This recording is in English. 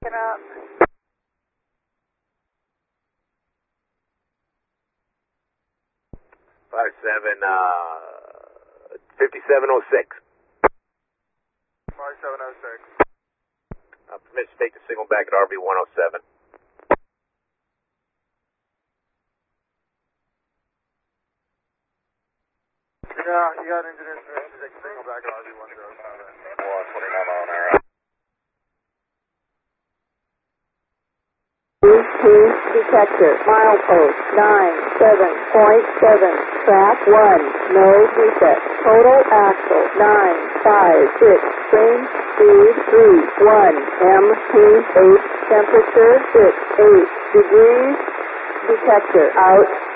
Get up. 5706. 5706. Permission to take the signal back at RV 107. Yeah, you got engineer's permission to take the signal back at RV 107. 129 mile an hour. Detector, milepost 97.7, track 1, no defect, total axle 956, train speed 31, MPH, temperature 68 degrees, detector out.